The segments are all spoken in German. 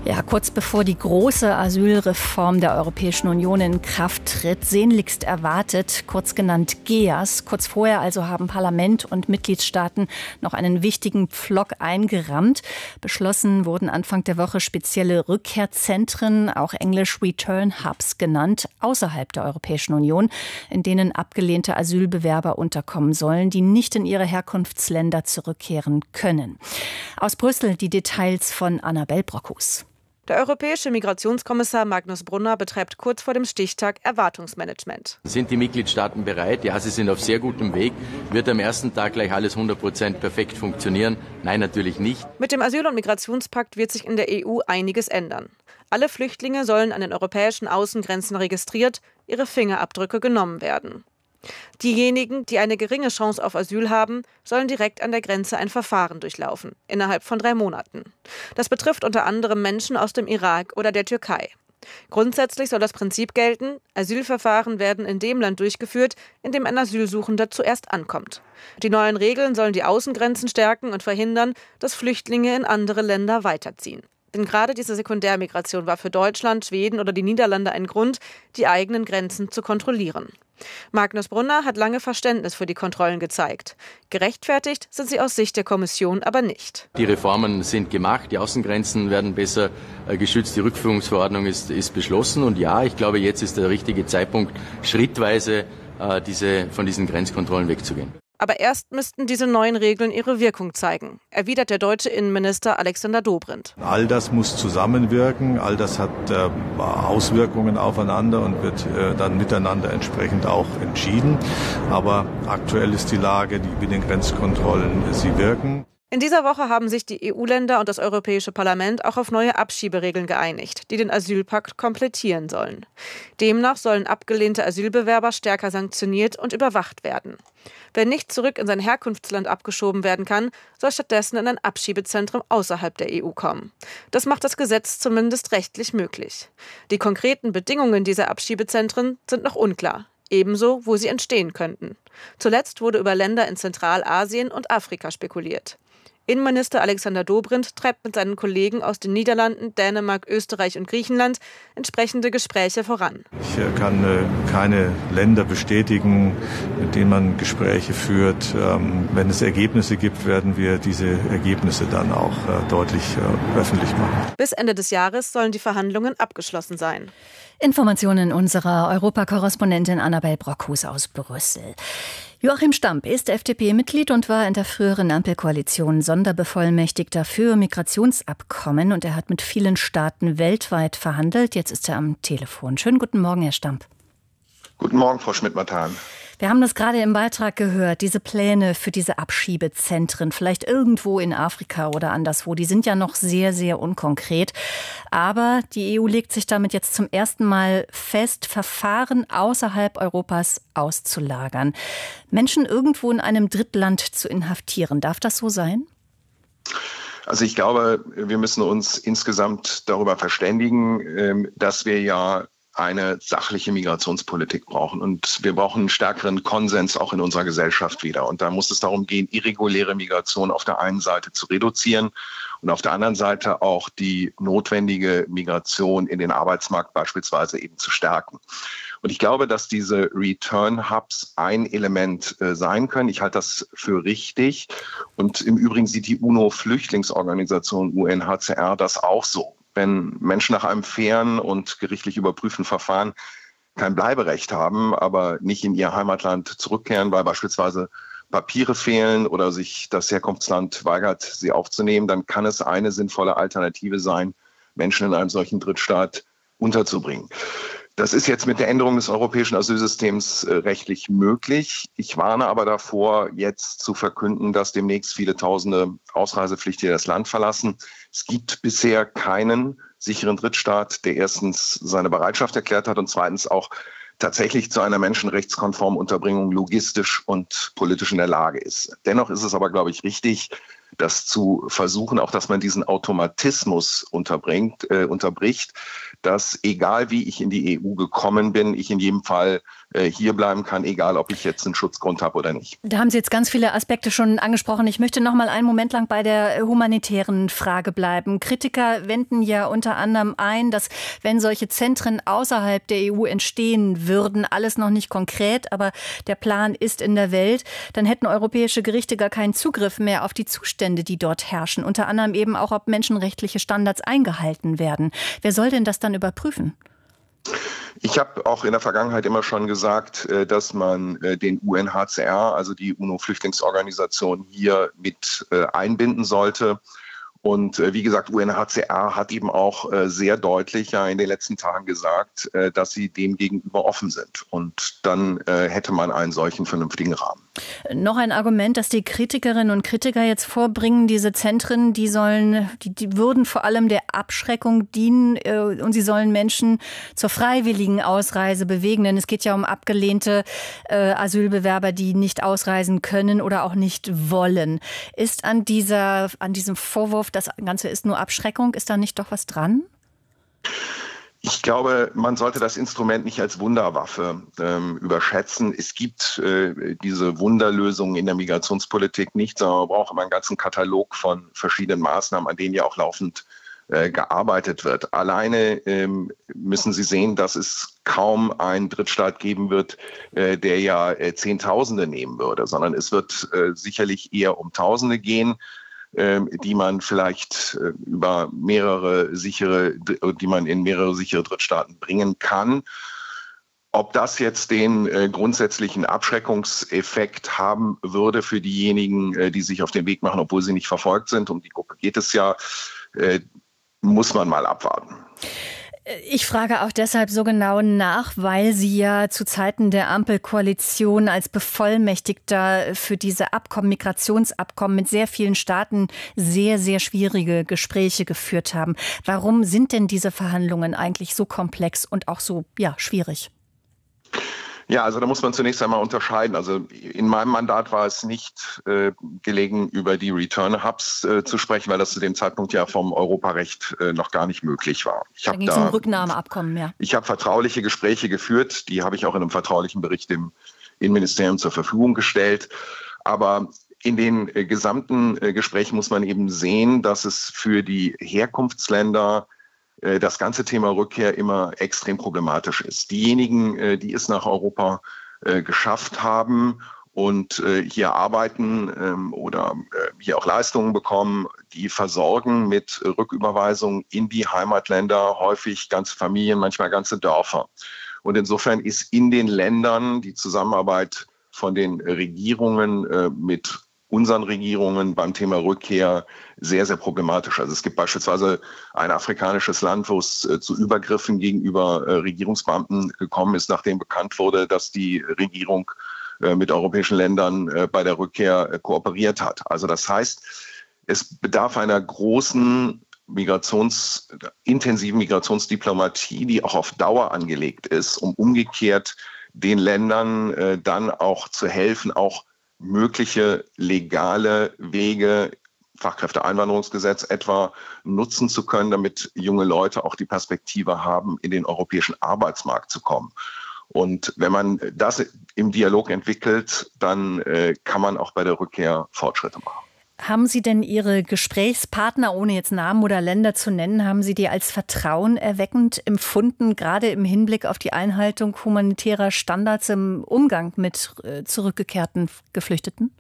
Ja, kurz bevor die große Asylreform der Europäischen Union in Kraft tritt, sehnlichst erwartet, kurz genannt GEAS. Kurz vorher also haben Parlament und Mitgliedstaaten noch einen wichtigen Pflock eingerammt. Beschlossen wurden Anfang der Woche spezielle Rückkehrzentren, auch englisch Return Hubs genannt, außerhalb der Europäischen Union, in denen abgelehnte Asylbewerber unterkommen sollen, die nicht in ihre Herkunftsländer zurückkehren können. Aus Brüssel die Details von Annabel Brockhus. Der europäische Migrationskommissar Magnus Brunner betreibt kurz vor dem Stichtag Erwartungsmanagement. Sind die Mitgliedstaaten bereit? Ja, sie sind auf sehr gutem Weg. Wird am ersten Tag gleich alles 100% perfekt funktionieren? Nein, natürlich nicht. Mit dem Asyl- und Migrationspakt wird sich in der EU einiges ändern. Alle Flüchtlinge sollen an den europäischen Außengrenzen registriert, ihre Fingerabdrücke genommen werden. Diejenigen, die eine geringe Chance auf Asyl haben, sollen direkt an der Grenze ein Verfahren durchlaufen, innerhalb von 3 Monaten. Das betrifft unter anderem Menschen aus dem Irak oder der Türkei. Grundsätzlich soll das Prinzip gelten, Asylverfahren werden in dem Land durchgeführt, in dem ein Asylsuchender zuerst ankommt. Die neuen Regeln sollen die Außengrenzen stärken und verhindern, dass Flüchtlinge in andere Länder weiterziehen. Denn gerade diese Sekundärmigration war für Deutschland, Schweden oder die Niederlande ein Grund, die eigenen Grenzen zu kontrollieren. Magnus Brunner hat lange Verständnis für die Kontrollen gezeigt. Gerechtfertigt sind sie aus Sicht der Kommission aber nicht. Die Reformen sind gemacht, die Außengrenzen werden besser geschützt, die Rückführungsverordnung ist beschlossen. Und ja, ich glaube, jetzt ist der richtige Zeitpunkt, schrittweise von diesen Grenzkontrollen wegzugehen. Aber erst müssten diese neuen Regeln ihre Wirkung zeigen, erwidert der deutsche Innenminister Alexander Dobrindt. All das muss zusammenwirken, all das hat Auswirkungen aufeinander und wird dann miteinander entsprechend auch entschieden. Aber aktuell ist die Lage, die Binnengrenzkontrollen, sie wirken. In dieser Woche haben sich die EU-Länder und das Europäische Parlament auch auf neue Abschieberegeln geeinigt, die den Asylpakt komplettieren sollen. Demnach sollen abgelehnte Asylbewerber stärker sanktioniert und überwacht werden. Wer nicht zurück in sein Herkunftsland abgeschoben werden kann, soll stattdessen in ein Abschiebezentrum außerhalb der EU kommen. Das macht das Gesetz zumindest rechtlich möglich. Die konkreten Bedingungen dieser Abschiebezentren sind noch unklar. Ebenso, wo sie entstehen könnten. Zuletzt wurde über Länder in Zentralasien und Afrika spekuliert. Innenminister Alexander Dobrindt treibt mit seinen Kollegen aus den Niederlanden, Dänemark, Österreich und Griechenland entsprechende Gespräche voran. Ich kann keine Länder bestätigen, mit denen man Gespräche führt. Wenn es Ergebnisse gibt, werden wir diese Ergebnisse dann auch deutlich öffentlich machen. Bis Ende des Jahres sollen die Verhandlungen abgeschlossen sein. Informationen unserer Europakorrespondentin Annabel Brockhus aus Brüssel. Joachim Stamp ist FDP-Mitglied und war in der früheren Ampelkoalition Sonderbevollmächtigter für Migrationsabkommen. Und er hat mit vielen Staaten weltweit verhandelt. Jetzt ist er am Telefon. Schönen guten Morgen, Herr Stamp. Guten Morgen, Frau Schmidt-Mathan. Wir haben das gerade im Beitrag gehört, diese Pläne für diese Abschiebezentren, vielleicht irgendwo in Afrika oder anderswo, die sind ja noch sehr, sehr unkonkret. Aber die EU legt sich damit jetzt zum ersten Mal fest, Verfahren außerhalb Europas auszulagern. Menschen irgendwo in einem Drittland zu inhaftieren. Darf das so sein? Also ich glaube, wir müssen uns insgesamt darüber verständigen, dass wir ja eine sachliche Migrationspolitik brauchen. Und wir brauchen einen stärkeren Konsens auch in unserer Gesellschaft wieder. Und da muss es darum gehen, irreguläre Migration auf der einen Seite zu reduzieren und auf der anderen Seite auch die notwendige Migration in den Arbeitsmarkt beispielsweise eben zu stärken. Und ich glaube, dass diese Return Hubs ein Element sein können. Ich halte das für richtig. Und im Übrigen sieht die UNO-Flüchtlingsorganisation UNHCR das auch so. Wenn Menschen nach einem fairen und gerichtlich überprüften Verfahren kein Bleiberecht haben, aber nicht in ihr Heimatland zurückkehren, weil beispielsweise Papiere fehlen oder sich das Herkunftsland weigert, sie aufzunehmen, dann kann es eine sinnvolle Alternative sein, Menschen in einem solchen Drittstaat unterzubringen. Das ist jetzt mit der Änderung des europäischen Asylsystems rechtlich möglich. Ich warne aber davor, jetzt zu verkünden, dass demnächst viele Tausende Ausreisepflichtige das Land verlassen. Es gibt bisher keinen sicheren Drittstaat, der erstens seine Bereitschaft erklärt hat und zweitens auch tatsächlich zu einer menschenrechtskonformen Unterbringung logistisch und politisch in der Lage ist. Dennoch ist es aber, glaube ich, richtig, das zu versuchen, auch dass man diesen Automatismus unterbricht, dass egal wie ich in die EU gekommen bin, ich in jedem Fall hier bleiben kann, egal ob ich jetzt einen Schutzgrund habe oder nicht. Da haben Sie jetzt ganz viele Aspekte schon angesprochen. Ich möchte noch mal einen Moment lang bei der humanitären Frage bleiben. Kritiker wenden ja unter anderem ein, dass wenn solche Zentren außerhalb der EU entstehen würden, alles noch nicht konkret, aber der Plan ist in der Welt, dann hätten europäische Gerichte gar keinen Zugriff mehr auf die Zustände, die dort herrschen. Unter anderem eben auch, ob menschenrechtliche Standards eingehalten werden. Wer soll denn das dann überprüfen? Ich habe auch in der Vergangenheit immer schon gesagt, dass man den UNHCR, also die UNO-Flüchtlingsorganisation, hier mit einbinden sollte. Und wie gesagt, UNHCR hat eben auch sehr deutlich ja in den letzten Tagen gesagt, dass sie dem gegenüber offen sind. Und dann hätte man einen solchen vernünftigen Rahmen. Noch ein Argument, das die Kritikerinnen und Kritiker jetzt vorbringen, diese Zentren, die würden vor allem der Abschreckung dienen und sie sollen Menschen zur freiwilligen Ausreise bewegen. Denn es geht ja um abgelehnte Asylbewerber, die nicht ausreisen können oder auch nicht wollen. Ist an diesem Vorwurf, das Ganze ist nur Abschreckung, ist da nicht doch was dran? Ich glaube, man sollte das Instrument nicht als Wunderwaffe überschätzen. Es gibt diese Wunderlösungen in der Migrationspolitik nicht, sondern man braucht immer einen ganzen Katalog von verschiedenen Maßnahmen, an denen ja auch laufend gearbeitet wird. Alleine müssen Sie sehen, dass es kaum einen Drittstaat geben wird, der ja Zehntausende nehmen würde, sondern es wird sicherlich eher um Tausende gehen, die man vielleicht die man in mehrere sichere Drittstaaten bringen kann. Ob das jetzt den grundsätzlichen Abschreckungseffekt haben würde für diejenigen, die sich auf den Weg machen, obwohl sie nicht verfolgt sind, um die Gruppe geht es ja, muss man mal abwarten. Ich frage auch deshalb so genau nach, weil Sie ja zu Zeiten der Ampelkoalition als Bevollmächtigter für diese Abkommen, Migrationsabkommen mit sehr vielen Staaten sehr, sehr schwierige Gespräche geführt haben. Warum sind denn diese Verhandlungen eigentlich so komplex und auch so, schwierig? Ja, also da muss man zunächst einmal unterscheiden. Also in meinem Mandat war es nicht gelegen, über die Return-Hubs zu sprechen, weil das zu dem Zeitpunkt ja vom Europarecht noch gar nicht möglich war. Da ging es um Rücknahmeabkommen, ja. Ich habe vertrauliche Gespräche geführt, die habe ich auch in einem vertraulichen Bericht dem Innenministerium zur Verfügung gestellt. Aber in den gesamten Gesprächen muss man eben sehen, dass es für die Herkunftsländer das ganze Thema Rückkehr immer extrem problematisch ist. Diejenigen, die es nach Europa geschafft haben und hier arbeiten oder hier auch Leistungen bekommen, die versorgen mit Rücküberweisung in die Heimatländer häufig ganze Familien, manchmal ganze Dörfer. Und insofern ist in den Ländern die Zusammenarbeit von den Regierungen mit unseren Regierungen beim Thema Rückkehr sehr, sehr problematisch. Also es gibt beispielsweise ein afrikanisches Land, wo es zu Übergriffen gegenüber Regierungsbeamten gekommen ist, nachdem bekannt wurde, dass die Regierung mit europäischen Ländern bei der Rückkehr kooperiert hat. Also das heißt, es bedarf einer großen intensiven Migrationsdiplomatie, die auch auf Dauer angelegt ist, um umgekehrt den Ländern dann auch zu helfen, auch mögliche legale Wege, Fachkräfteeinwanderungsgesetz etwa, nutzen zu können, damit junge Leute auch die Perspektive haben, in den europäischen Arbeitsmarkt zu kommen. Und wenn man das im Dialog entwickelt, dann kann man auch bei der Rückkehr Fortschritte machen. Haben Sie denn Ihre Gesprächspartner, ohne jetzt Namen oder Länder zu nennen, haben Sie die als vertrauenerweckend empfunden, gerade im Hinblick auf die Einhaltung humanitärer Standards im Umgang mit zurückgekehrten Geflüchteten?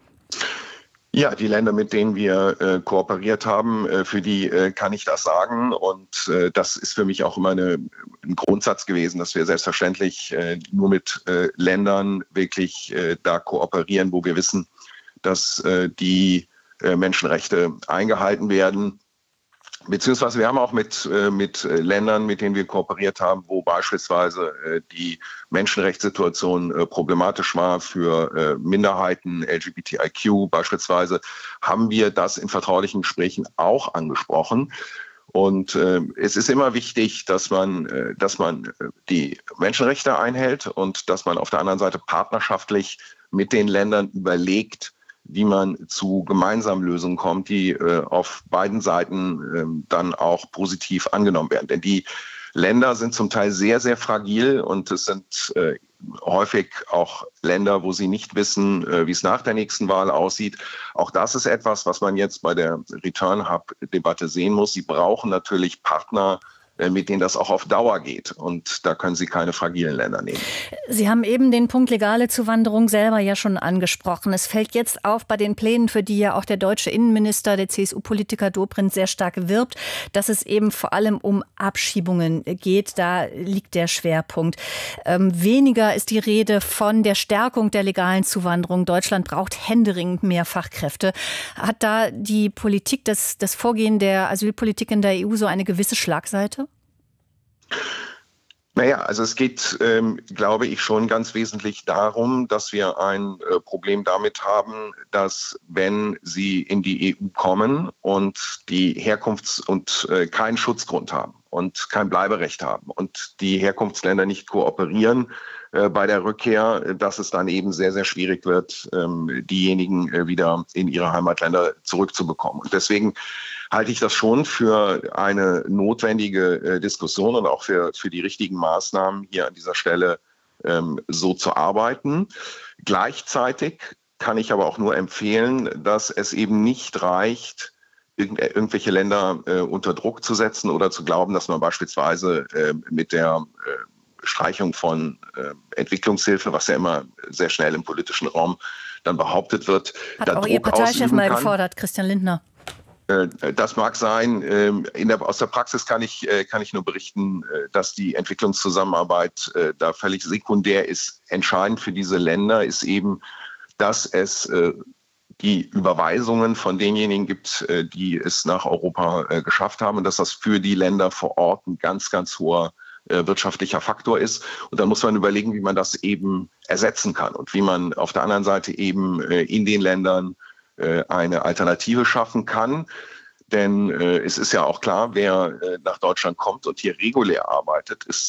Ja, die Länder, mit denen wir kooperiert haben, für die kann ich das sagen. Und das ist für mich auch immer ein Grundsatz gewesen, dass wir selbstverständlich nur mit Ländern wirklich da kooperieren, wo wir wissen, dass die Menschenrechte eingehalten werden. Beziehungsweise wir haben auch mit Ländern, mit denen wir kooperiert haben, wo beispielsweise die Menschenrechtssituation problematisch war für Minderheiten, LGBTIQ beispielsweise, haben wir das in vertraulichen Gesprächen auch angesprochen. Und es ist immer wichtig, dass man die Menschenrechte einhält und dass man auf der anderen Seite partnerschaftlich mit den Ländern überlegt, wie man zu gemeinsamen Lösungen kommt, die auf beiden Seiten dann auch positiv angenommen werden. Denn die Länder sind zum Teil sehr, sehr fragil und es sind häufig auch Länder, wo sie nicht wissen, wie es nach der nächsten Wahl aussieht. Auch das ist etwas, was man jetzt bei der Return-Hub-Debatte sehen muss. Sie brauchen natürlich Partner, mit denen das auch auf Dauer geht. Und da können Sie keine fragilen Länder nehmen. Sie haben eben den Punkt legale Zuwanderung selber ja schon angesprochen. Es fällt jetzt auf bei den Plänen, für die ja auch der deutsche Innenminister, der CSU-Politiker Dobrindt sehr stark wirbt, dass es eben vor allem um Abschiebungen geht. Da liegt der Schwerpunkt. Weniger ist die Rede von der Stärkung der legalen Zuwanderung. Deutschland braucht händeringend mehr Fachkräfte. Hat da die Politik, das Vorgehen der Asylpolitik in der EU so eine gewisse Schlagseite? Naja, also es geht, glaube ich, schon ganz wesentlich darum, dass wir ein Problem damit haben, dass wenn sie in die EU kommen und die und keinen Schutzgrund haben und kein Bleiberecht haben und die Herkunftsländer nicht kooperieren bei der Rückkehr, dass es dann eben sehr, sehr schwierig wird, diejenigen wieder in ihre Heimatländer zurückzubekommen. Und deswegen halte ich das schon für eine notwendige Diskussion und auch für die richtigen Maßnahmen hier an dieser Stelle so zu arbeiten. Gleichzeitig kann ich aber auch nur empfehlen, dass es eben nicht reicht, irgendwelche Länder unter Druck zu setzen oder zu glauben, dass man beispielsweise mit der Streichung von Entwicklungshilfe, was ja immer sehr schnell im politischen Raum dann behauptet wird, hat auch Ihr Parteichef mal gefordert, Christian Lindner. Das mag sein. Aus der Praxis kann ich nur berichten, dass die Entwicklungszusammenarbeit da völlig sekundär ist. Entscheidend für diese Länder ist eben, dass es die Überweisungen von denjenigen gibt, die es nach Europa geschafft haben und dass das für die Länder vor Ort ein ganz, ganz hoher wirtschaftlicher Faktor ist. Und dann muss man überlegen, wie man das eben ersetzen kann und wie man auf der anderen Seite eben in den Ländern eine Alternative schaffen kann. Denn es ist ja auch klar, wer nach Deutschland kommt und hier regulär arbeitet, ist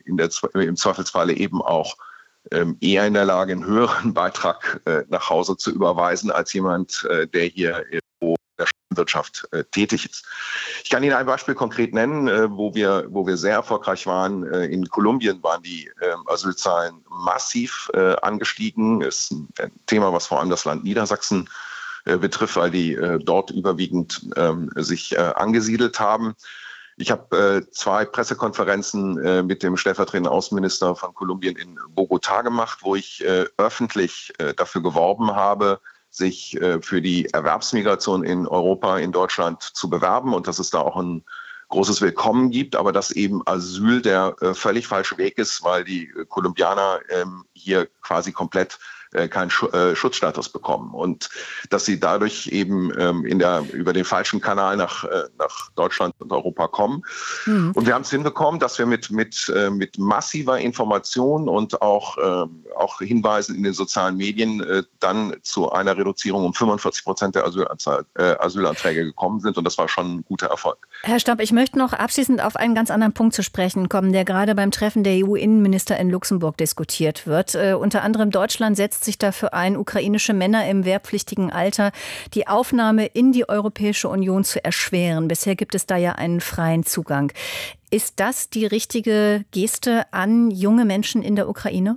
im Zweifelsfalle eben auch eher in der Lage, einen höheren Beitrag nach Hause zu überweisen, als jemand, der hier in der Wirtschaft tätig ist. Ich kann Ihnen ein Beispiel konkret nennen, wo wir sehr erfolgreich waren. In Kolumbien waren die Asylzahlen massiv angestiegen. Das ist ein Thema, was vor allem das Land Niedersachsen betrifft, weil die dort überwiegend sich angesiedelt haben. Ich habe 2 Pressekonferenzen mit dem stellvertretenden Außenminister von Kolumbien in Bogotá gemacht, wo ich öffentlich dafür geworben habe, sich für die Erwerbsmigration in Europa, in Deutschland zu bewerben und dass es da auch ein großes Willkommen gibt, aber dass eben Asyl der völlig falsche Weg ist, weil die Kolumbianer hier quasi komplett keinen Schutzstatus bekommen und dass sie dadurch eben über den falschen Kanal nach Deutschland und Europa kommen. Mhm. Und wir haben es hinbekommen, dass wir mit massiver Information und auch Hinweisen in den sozialen Medien dann zu einer Reduzierung um 45% der Asylanträge gekommen sind und das war schon ein guter Erfolg. Herr Stamp, ich möchte noch abschließend auf einen ganz anderen Punkt zu sprechen kommen, der gerade beim Treffen der EU-Innenminister in Luxemburg diskutiert wird. Unter anderem Deutschland setzt sich dafür ein, ukrainische Männer im wehrpflichtigen Alter die Aufnahme in die Europäische Union zu erschweren. Bisher gibt es da ja einen freien Zugang. Ist das die richtige Geste an junge Menschen in der Ukraine?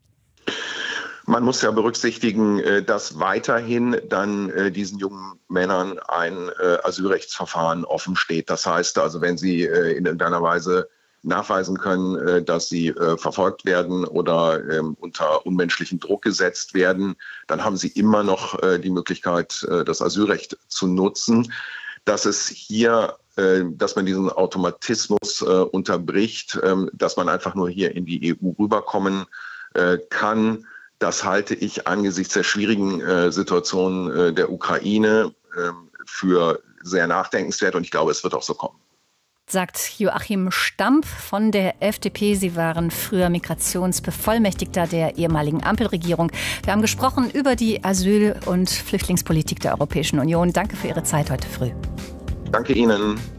Man muss ja berücksichtigen, dass weiterhin dann diesen jungen Männern ein Asylrechtsverfahren offen steht. Das heißt also, wenn sie in irgendeiner Weise nachweisen können, dass sie verfolgt werden oder unter unmenschlichen Druck gesetzt werden, dann haben sie immer noch die Möglichkeit, das Asylrecht zu nutzen. Dass man diesen Automatismus unterbricht, dass man einfach nur hier in die EU rüberkommen kann, das halte ich angesichts der schwierigen Situation der Ukraine für sehr nachdenkenswert und ich glaube, es wird auch so kommen. Sagt Joachim Stamp von der FDP. Sie waren früher Migrationsbevollmächtigter der ehemaligen Ampelregierung. Wir haben gesprochen über die Asyl- und Flüchtlingspolitik der Europäischen Union. Danke für Ihre Zeit heute früh. Danke Ihnen.